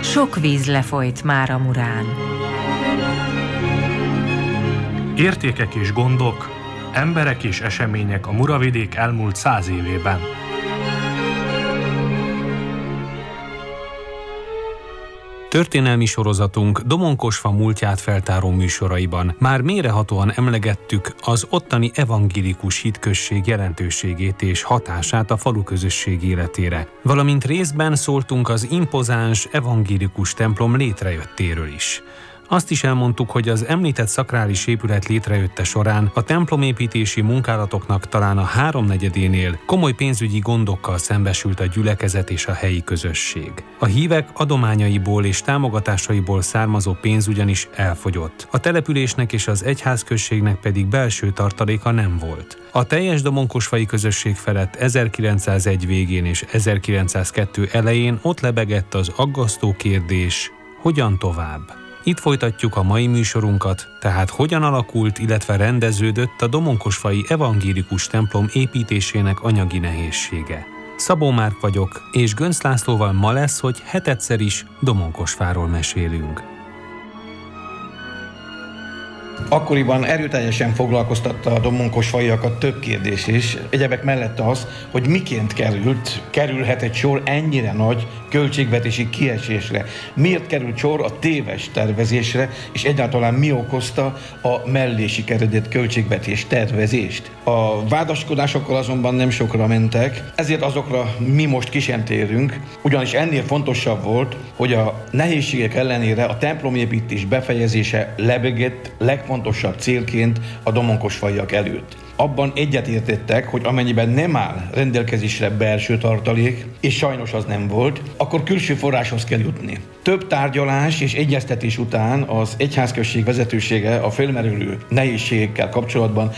Sok víz lefolyt mára Murán. Értékek és gondok, emberek és események a Muravidék elmúlt 100 évében. Történelmi sorozatunk Domonkosfa múltját feltáró műsoraiban már mélyrehatóan emlegettük az ottani evangélikus hitközség jelentőségét és hatását a faluközösség életére, valamint részben szóltunk az impozáns evangélikus templom létrejöttéről is. Azt is elmondtuk, hogy az említett szakrális épület létrejötte során a templomépítési munkálatoknak talán a 3/4-énél komoly pénzügyi gondokkal szembesült a gyülekezet és a helyi közösség. A hívek adományaiból és támogatásaiból származó pénz ugyanis elfogyott. A településnek és az egyházközségnek pedig belső tartaléka nem volt. A teljes domonkosfai közösség felett 1901 végén és 1902 elején ott lebegett az aggasztó kérdés, hogyan tovább. Itt folytatjuk a mai műsorunkat, tehát hogyan alakult, illetve rendeződött a domonkosfai evangélikus templom építésének anyagi nehézsége. Szabó Márk vagyok, és Göncz Lászlóval ma lesz, hogy hetedszer is Domonkosfáról mesélünk. Akkoriban erőteljesen foglalkoztatta a domonkosfaiakat több kérdés is, egyebek mellett az, hogy miként kerülhet egy sor ennyire nagy költségvetési kiesésre. Miért került sor a téves tervezésre, és egyáltalán mi okozta a mellé sikeredett költségvetés tervezést. A vádaskodásokkal azonban nem sokra mentek, ezért azokra mi most ki sem térünk, ugyanis ennél fontosabb volt, hogy a nehézségek ellenére a templomépítés befejezése lebegett legfontosabb célként a domonkosfaiak előtt. Abban egyetértettek, hogy amennyiben nem áll rendelkezésre belső tartalék, és sajnos az nem volt, akkor külső forráshoz kell jutni. Több tárgyalás és egyeztetés után az egyházközség vezetősége a felmerülő nehézségekkel kapcsolatban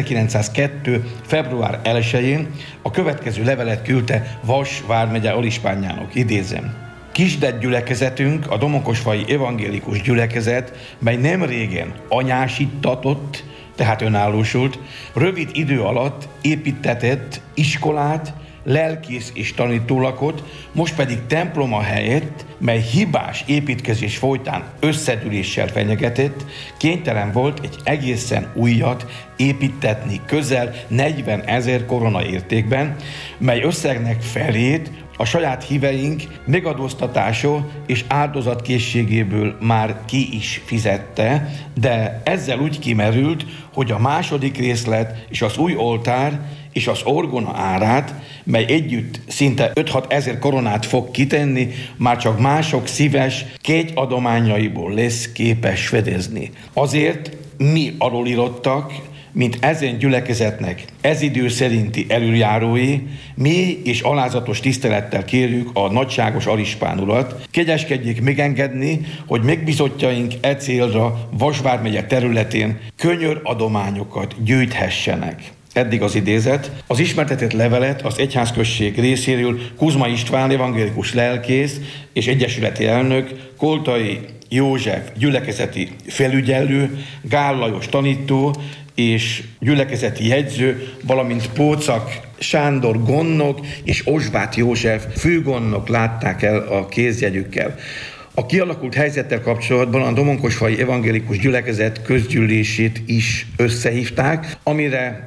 1902. február 1-én a következő levelet küldte Vas vármegye alispánjának, idézem. Kisdett gyülekezetünk, a domonkosfai evangélikus gyülekezet, mely nem régen anyásítatott, tehát önállósult, rövid idő alatt építetett iskolát, lelkész és tanítólakot, most pedig temploma helyett, mely hibás építkezés folytán összedüléssel fenyegetett, kénytelen volt egy egészen újat építetni közel 40 000 korona értékben, mely összegnek felét a saját híveink megadóztatása és áldozatkészségéből már ki is fizette, de ezzel úgy kimerült, hogy a második részlet és az új oltár és az orgona árát, mely együtt szinte 5-6 000 koronát fog kitenni, már csak mások szíves adományaiból lesz képes fedezni. Azért mi alulírottak, mint ezen gyülekezetnek ez idő szerinti előjárói, mély és alázatos tisztelettel kérjük a nagyságos alispán urat, kegyeskedjék megengedni, hogy megbízottjaink e célra Vas vármegye területén könyör adományokat gyűjthessenek. Eddig az idézet. Az ismertetett levelet az egyházközség részéről Kuzma István evangélikus lelkész és egyesületi elnök, Koltai József gyülekezeti felügyelő, Gál Lajos tanító és gyülekezeti jegyző, valamint Póczak Sándor gondnok és Osváth József főgondnok látták el a kézjegyükkel. A kialakult helyzettel kapcsolatban a domonkosfai evangélikus gyülekezet közgyűlését is összehívták, amire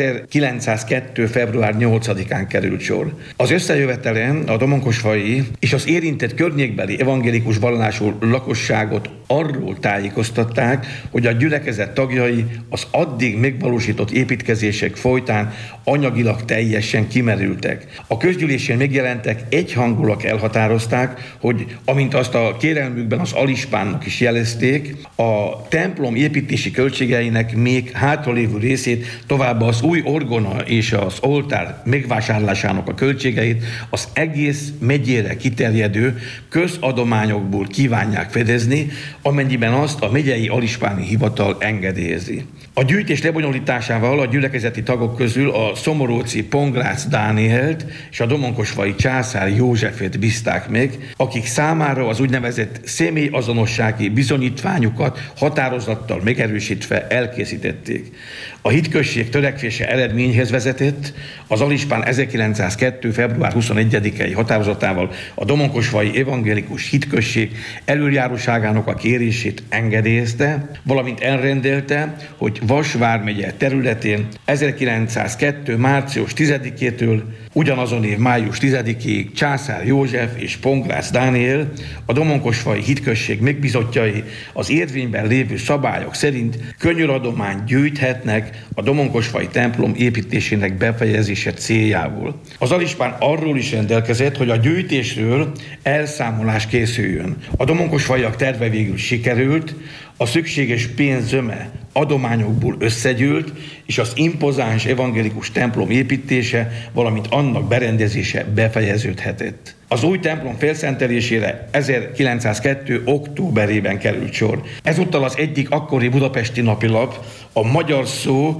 1902. február 8-án került sor. Az összejövetelen a domonkosfai és az érintett környékbeli evangélikus vallású lakosságot arról tájékoztatták, hogy a gyülekezet tagjai az addig megvalósított építkezések folytán anyagilag teljesen kimerültek. A közgyűlésén megjelentek egyhangulag elhatározták, hogy amint azt a kérelmükben az alispánnak is jelezték, a templom építési költségeinek még hátralévő részét továbbá az új orgona és az oltár megvásárlásának a költségeit az egész megyére kiterjedő közadományokból kívánják fedezni, amennyiben azt a megyei alispáni hivatal engedélyezi. A gyűjtés lebonyolításával a gyülekezeti tagok közül a szomoróci Pongrácz Dánielt és a domonkosfai Császár Józsefet bízták meg, akik számára az úgynevezett személyazonossági bizonyítványukat határozattal megerősítve elkészítették. A hitközség törekvését cselekvése eredményhez vezetett, az alispán 1902. február 21-i határozatával a domonkosfalyi evangélikus hitközség elöljáróságának a kérését engedélyezte, valamint elrendelte, hogy Vas vármegye területén 1902. március 10-től ugyanazon év május 10-ig Császár József és Pongrácz Dániel, a domonkosfalyi hitközség megbízottjai az érvényben lévő szabályok szerint könyöradományt gyűjthetnek a domonkosfalyi templom építésének befejezése céljából. Az alispán arról is rendelkezett, hogy a gyűjtésről elszámolás készüljön. A domonkosfalyak terve végül sikerült, a szükséges pénzöme adományokból összegyűlt, és az impozáns evangélikus templom építése, valamint annak berendezése befejeződhetett. Az új templom felszentelésére 1902. októberében került sor. Ezúttal az egyik akkori budapesti napilap, a Magyar Szó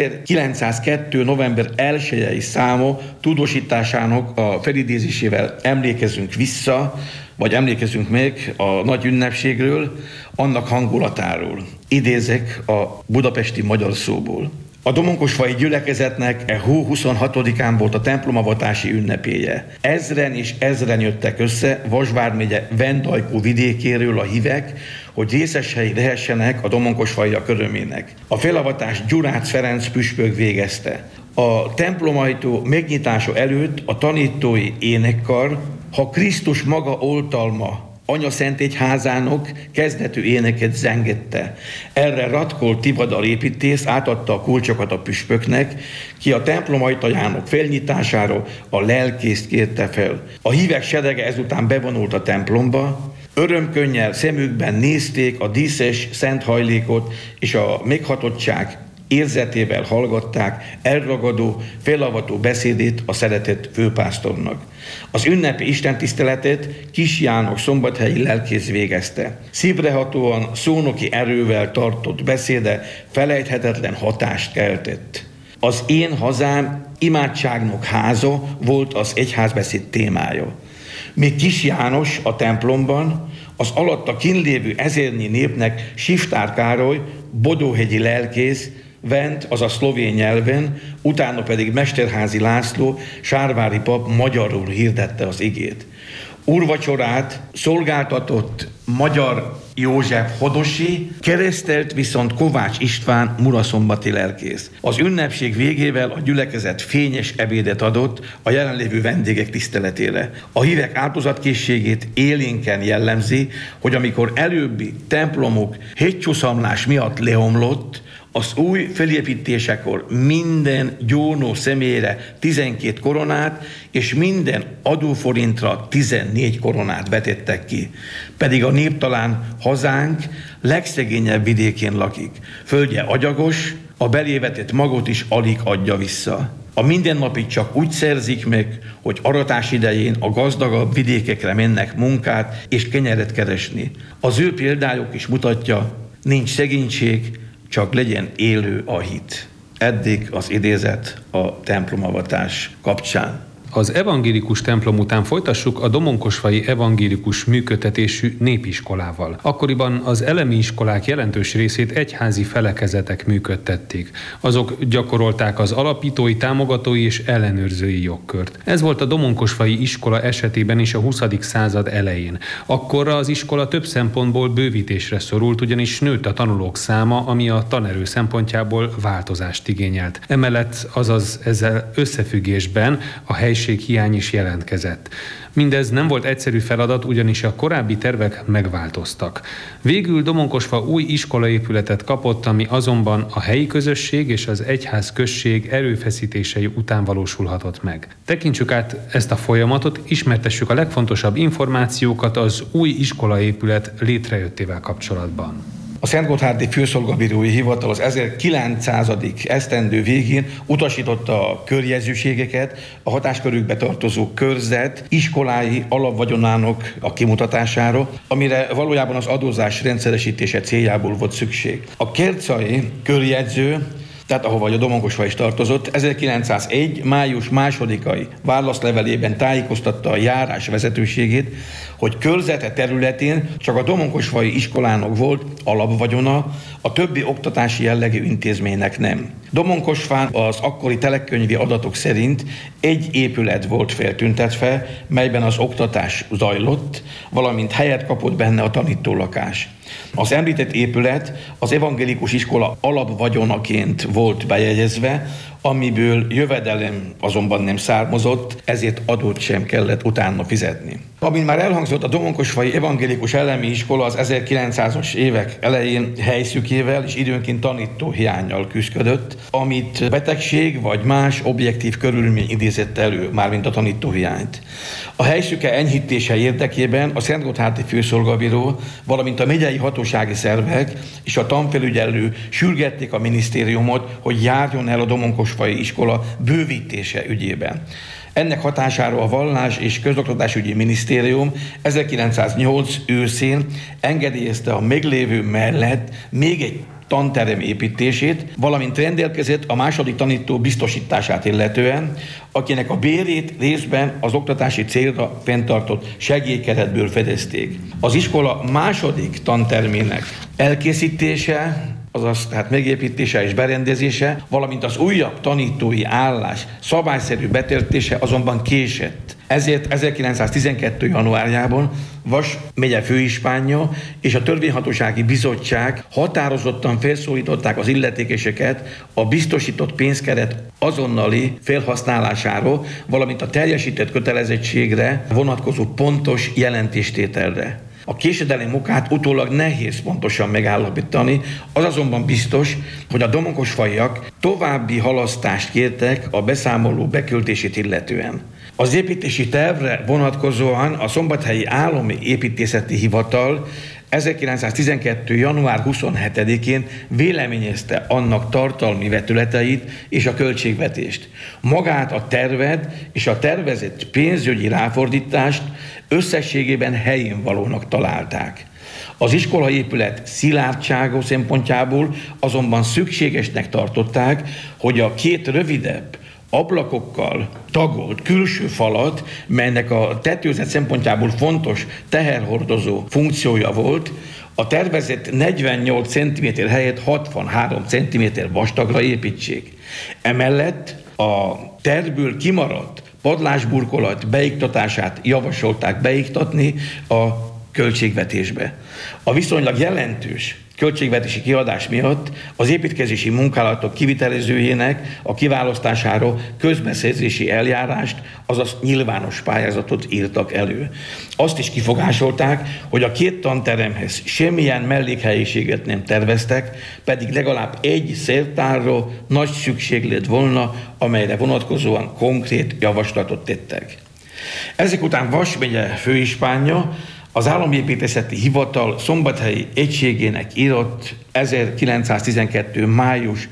1902. november 1-i száma tudósításának a felidézésével emlékezünk vissza, vagy emlékezünk meg a nagy ünnepségről, annak hangulatáról. Idézek a budapesti Magyar Szóból. A domonkosfalyi gyülekezetnek hó 26-án volt a templomavatási ünnepéje. Ezren és ezren jöttek össze Vas vármegye Vendajkó vidékéről a hívek, hogy részesei lehessenek a domonkosfalyak örömének. A felavatást Gyurác Ferenc püspök végezte. A templomajtó megnyitása előtt a tanítói énekkar, ha Krisztus maga oltalma, Anya Szentegyházának kezdetű éneket zengette. Erre Ratkol Tivadar építész átadta a kulcsokat a püspöknek, ki a templom ajtajának felnyitására a lelkészt kérte fel. A hívek serege ezután bevonult a templomba, örömkönnyel szemükben nézték a díszes szent hajlékot, és a meghatottság érzetével hallgatták elragadó, felavató beszédét a szeretett főpásztornak. Az ünnepi istentiszteletet Kis János szombathelyi lelkész végezte. Szívrehatóan, szónoki erővel tartott beszéde felejthetetlen hatást keltett. Az én hazám imádságnak háza volt az egyházbeszéd témája. Míg Kis János a templomban, az alatta kínlévő ezernyi népnek Siftár Károly, bodóhegyi lelkész, Vent, azaz szlovén nyelven, utána pedig Mesterházy László, sárvári pap magyarul hirdette az igét. Úrvacsorát szolgáltatott Magyar József Hodosi, keresztelt viszont Kovács István muraszombati lelkész. Az ünnepség végével a gyülekezet fényes ebédet adott a jelenlévő vendégek tiszteletére. A hívek áldozatkészségét élénken jellemzi, hogy amikor előbbi templomok hegycsúszamlás miatt leomlott, az új felépítésekor minden gyónó személyre 12 koronát, és minden adóforintra 14 koronát vetettek ki. Pedig a néptalán hazánk legszegényebb vidékén lakik. Földje agyagos, a belévetett magot is alig adja vissza. A mindennapit csak úgy szerzik meg, hogy aratás idején a gazdagabb vidékekre mennek munkát és kenyeret keresni. Az ő példájuk is mutatja, nincs szegénység, csak legyen élő a hit. Eddig az idézet a templomavatás kapcsán. Az evangélikus templom után folytassuk a domonkosfalyi evangélikus működtetésű népiskolával. Akkoriban az elemi iskolák jelentős részét egyházi felekezetek működtették. Azok gyakorolták az alapítói, támogatói és ellenőrzői jogkört. Ez volt a domonkosfalyi iskola esetében is a 20. század elején. Akkorra az iskola több szempontból bővítésre szorult, ugyanis nőtt a tanulók száma, ami a tanerő szempontjából változást igényelt. Emellett, azaz ezzel összefüggésben a helységhiány is jelentkezett. Mindez nem volt egyszerű feladat, ugyanis a korábbi tervek megváltoztak. Végül Domonkosfa új iskolaépületet kapott, ami azonban a helyi közösség és az egyház község erőfeszítései után valósulhatott meg. Tekintsük át ezt a folyamatot, ismertessük a legfontosabb információkat az új iskolaépület létrejöttével kapcsolatban. A Szentgotthárdi Főszolgabírói Hivatal az 1900. esztendő végén utasította a körjegyzőségeket a hatáskörükbe tartozó körzet iskolái alapvagyonának a kimutatására, amire valójában az adózás rendszeresítése céljából volt szükség. A kercai körjegyző tehát ahova a Domonkosfaj is tartozott, 1901. május 2-ai válaszlevelében tájékoztatta a járás vezetőségét, hogy körzete területén csak a Domonkosfaji iskolának volt alapvagyona, a többi oktatási jellegű intézménynek nem. Domonkosfán az akkori telekönyvi adatok szerint egy épület volt feltüntetve, melyben az oktatás zajlott, valamint helyet kapott benne a tanítólakás. Az említett épület az evangélikus iskola alapvagyonaként volt bejegyezve, amiből jövedelem azonban nem származott, ezért adót sem kellett utána fizetni. Amint már elhangzott, a Domonkosfaji Evangélikus Elemi Iskola az 1900-as évek elején helyszükével és időnként tanítóhiánnyal küzdött, amit betegség vagy más objektív körülmény idézett elő, mármint a tanítóhiányt. A helyszüke enyhítése érdekében a Szentgotthárdi Főszolgabíró, valamint a megyei hatósági szervek és a tanfelügyelő sürgették a minisztériumot, hogy járjon el a Domonkosfaji iskola bővítése ügyében. Ennek hatására a Vallás- és Közoktatásügyi Minisztérium 1908 őszén engedélyezte a meglévő mellett még egy tanterem építését, valamint rendelkezett a második tanító biztosítását illetően, akinek a bérét részben az oktatási célra fenntartott segélykeretből fedezték. Az iskola második tantermének elkészítése, azaz tehát megépítése és berendezése, valamint az újabb tanítói állás szabályszerű betöltése azonban késett. Ezért 1912. januárjában Vas megye főispánja és a Törvényhatósági Bizottság határozottan felszólították az illetékeseket a biztosított pénzkeret azonnali felhasználásáról, valamint a teljesített kötelezettségre vonatkozó pontos jelentéstételre. A késedelem okát utólag nehéz pontosan megállapítani, az azonban biztos, hogy a domonkosfajiak további halasztást kértek a beszámoló beküldését illetően. Az építési tervre vonatkozóan a Szombathelyi Állami Építészeti Hivatal 1912. január 27-én véleményezte annak tartalmi vetületeit és a költségvetést. Magát a tervet és a tervezett pénzügyi ráfordítást összességében helyén valónak találták. Az iskolaépület szilárdsága szempontjából azonban szükségesnek tartották, hogy a két rövidebb, ablakokkal tagolt külső falat, melynek a tetőzet szempontjából fontos teherhordozó funkciója volt, a tervezett 48 cm helyett 63 cm vastagra építsék. Emellett a tervből kimaradt padlásburkolat beiktatását javasolták beiktatni a költségvetésbe. A viszonylag jelentős költségvetési kiadás miatt az építkezési munkálatok kivitelezőjének a kiválasztására közbeszerzési eljárást, azaz nyilvános pályázatot írtak elő. Azt is kifogásolták, hogy a két tanteremhez semmilyen mellékhelyiséget nem terveztek, pedig legalább egy szertárra nagy szükség lett volna, amelyre vonatkozóan konkrét javaslatot tettek. Ezek után Vas megye főispánja az Állami Építészeti Hivatal szombathelyi egységének írott 1912. május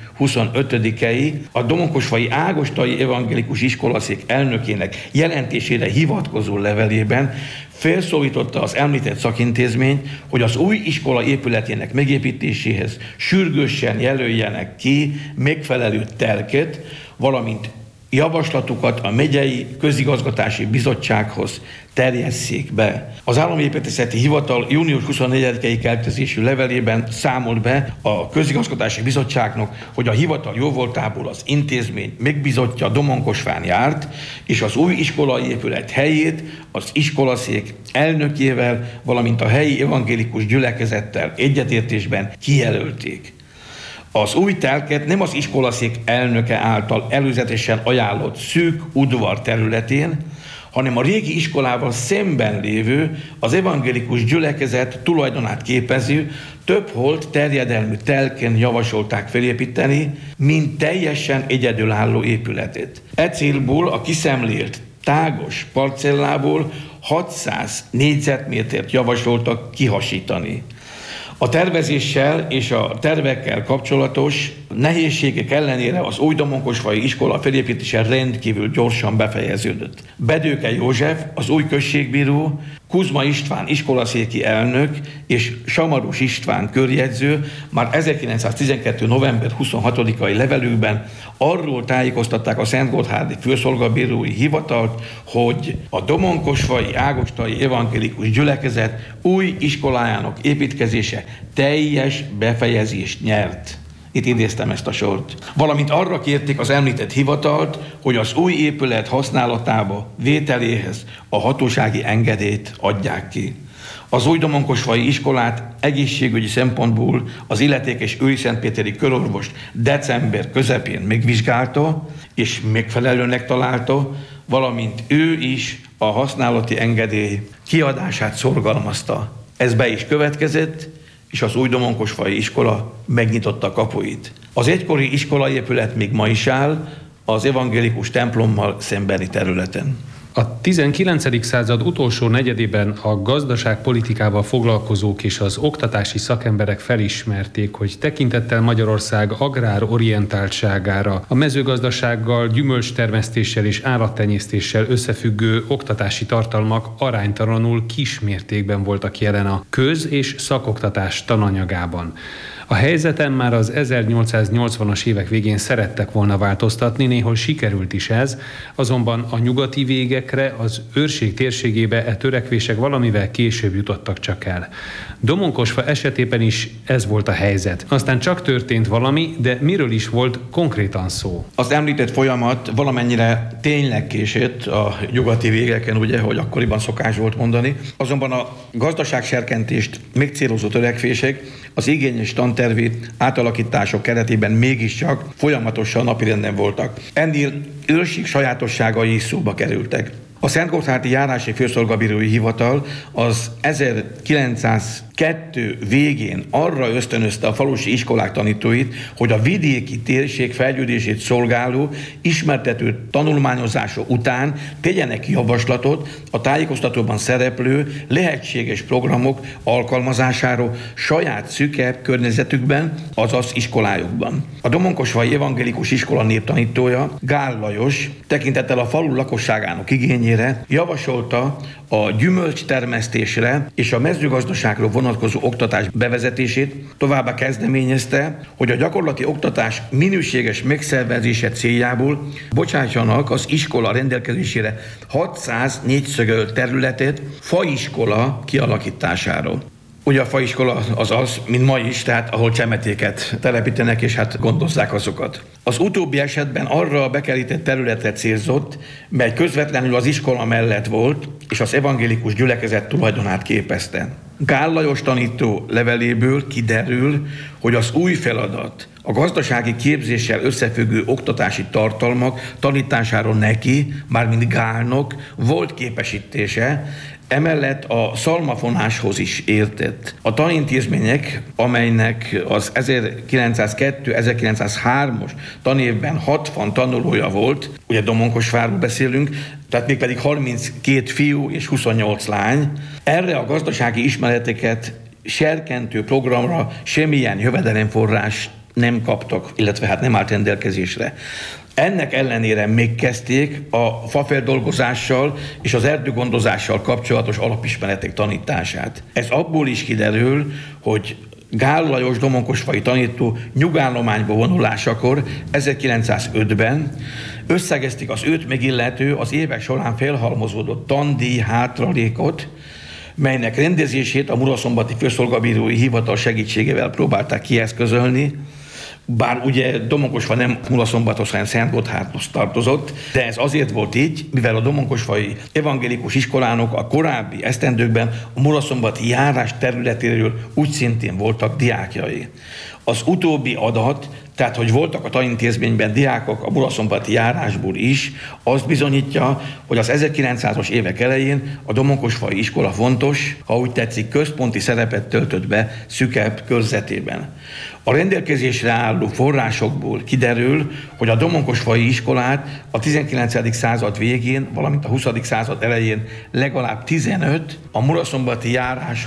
25-i a Domonkosfaji Ágostai Evangélikus Iskolaszék elnökének jelentésére hivatkozó levelében felszólította az említett szakintézményt, hogy az új iskola épületének megépítéséhez sürgősen jelöljenek ki megfelelő telket, valamint javaslatukat a megyei közigazgatási bizottsághoz terjesszék be. Az Állami Építészeti Hivatal június 24-i keletkezésű levelében számolt be a közigazgatási bizottságnak, hogy a hivatal jóvoltából az intézmény megbízottja Domonkosfán járt, és az új iskolai épület helyét az iskolaszék elnökével, valamint a helyi evangélikus gyülekezettel egyetértésben kijelölték. Az új telket nem az iskolaszék elnöke által előzetesen ajánlott szűk udvar területén, hanem a régi iskolával szemben lévő, az evangélikus gyülekezet tulajdonát képező, több holt terjedelmű telken javasolták felépíteni, mint teljesen egyedülálló épületet. E célból a kiszemlélt tágos parcellából 600 négyzetmétert javasoltak kihasítani. A tervezéssel és a tervekkel kapcsolatos nehézségek ellenére az új domonkosfai iskola felépítése rendkívül gyorsan befejeződött. Bedőke József, az új községbíró, Kuzma István iskolaszéki elnök és Samarus István körjegyző már 1912. november 26-ai levelükben arról tájékoztatták a Szentgotthárdi főszolgabírói hivatalt, hogy a domonkosfai ágostai evangélikus gyülekezet új iskolájának építkezése teljes befejezést nyert. Itt idéztem ezt a sort. Valamint arra kérték az említett hivatalt, hogy az új épület használatába vételéhez a hatósági engedélyt adják ki. Az új domonkosfai iskolát egészségügyi szempontból az illetékes őriszentpéteri körorvos december közepén megvizsgálta, és megfelelőnek találta, valamint ő is a használati engedély kiadását szorgalmazta. Ez be is következett, és az új domonkosfai iskola megnyitotta a kapuit. Az egykori iskolaépület még ma is áll az evangélikus templommal szembeni területen. A 19. század utolsó negyedében a gazdaságpolitikával foglalkozók és az oktatási szakemberek felismerték, hogy tekintettel Magyarország agrárorientáltságára a mezőgazdasággal, gyümölcstermesztéssel és állattenyésztéssel összefüggő oktatási tartalmak aránytalanul kis mértékben voltak jelen a köz- és szakoktatás tananyagában. A helyzeten már az 1880-as évek végén szerettek volna változtatni, néhol sikerült is ez, azonban a nyugati végekre, az őrség térségébe e törekvések valamivel később jutottak csak el. Domonkosfa esetében is ez volt a helyzet. Aztán csak történt valami, de miről is volt konkrétan szó? Az említett folyamat valamennyire tényleg késett a nyugati végeken, ugye, hogy akkoriban szokás volt mondani. Azonban a gazdaságserkentést megcélozó törekvések az igényes tantervi átalakítások keretében mégiscsak folyamatosan napirenden voltak. Ennél őrség sajátosságai is szóba kerültek. A Szentgotthárdi járási főszolgabírói hivatal az 1902 végén arra ösztönözte a falusi iskolák tanítóit, hogy a vidéki térség fejlődését szolgáló ismertető tanulmányozása után tegyenek javaslatot a tájékoztatóban szereplő lehetséges programok alkalmazásáról saját szűkebb környezetükben, azaz iskolájukban. A domonkosfai evangélikus iskola néptanítója, Gál Lajos tekintettel a falu lakosságának igényére javasolta a gyümölcstermesztésre és a mezőgazdaságra vonatkozó oktatás bevezetését, továbbá kezdeményezte, hogy a gyakorlati oktatás minőséges megszervezése céljából bocsátsanak az iskola rendelkezésére 600 négyszögölt területet faiskola kialakítására. Ugye a faiskola az az, mint ma is, tehát ahol csemetéket telepítenek, és hát gondozzák azokat. Az utóbbi esetben arra a bekerített területre célzott, mely közvetlenül az iskola mellett volt, és az evangélikus gyülekezet tulajdonát képezte. Gál Lajos tanító leveléből kiderül, hogy az új feladat a gazdasági képzéssel összefüggő oktatási tartalmak tanításáról neki, mármint Gálnak volt képesítése, emellett a szalmafonáshoz is értett. A tanintézmények, amelynek az 1902-1903-os tanévben 60 tanulója volt, ugye Domonkosvárról beszélünk, tehát mégpedig 32 fiú és 28 lány, erre a gazdasági ismereteket serkentő programra semmilyen jövedelemforrás nem kaptak, illetve hát nem állt rendelkezésre. Ennek ellenére megkezdték a fafeldolgozással és az erdőgondozással kapcsolatos alapismeretek tanítását. Ez abból is kiderül, hogy Gál Lajos domonkosfai tanító nyugállományba vonulásakor 1905-ben összegezték az őt megillető, az évek során felhalmozódott tandíj hátralékot, melynek rendezését a Muraszombati főszolgabírói hivatal segítségével próbálták kieszközölni, bár ugye Domonkosfa nem Muraszombathoz, hanem Szentgotthárhoz tartozott, de ez azért volt így, mivel a domonkosfai evangélikus iskolának a korábbi esztendőkben a muraszombati járás területéről úgy szintén voltak diákjai. Az utóbbi adat, tehát hogy voltak a tanintézményben diákok a muraszombati járásból is, azt bizonyítja, hogy az 1900-as évek elején a domonkosfai iskola fontos, ha úgy tetszik, központi szerepet töltött be szűkebb körzetében. A rendelkezésre álló forrásokból kiderül, hogy a domonkosfai iskolát a 19. század végén, valamint a 20. század elején legalább 15 a muraszombati járáshoz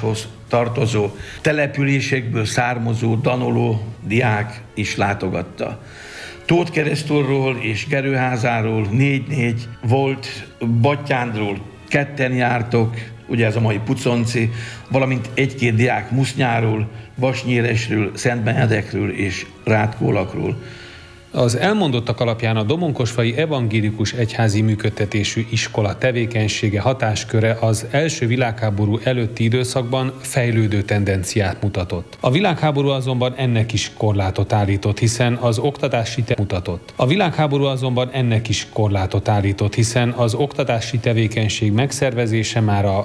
tartozó településekből származó danoló diák is látogatta. Tóth Keresztúrról és Gerőházáról 4-4 volt, Battyánról 2-en jártok, ugye ez a mai Puconci, valamint 1-2 diák Musznyáról, Vasnyíresről, Szentbenedekről és Rátkólakról. Az elmondottak alapján a Domonkosfai Evangélikus Egyházi Működtetésű Iskola tevékenysége hatásköre az első világháború előtti időszakban fejlődő tendenciát mutatott. A világháború azonban ennek is korlátot állított, hiszen az oktatási tevékenység megszervezése már a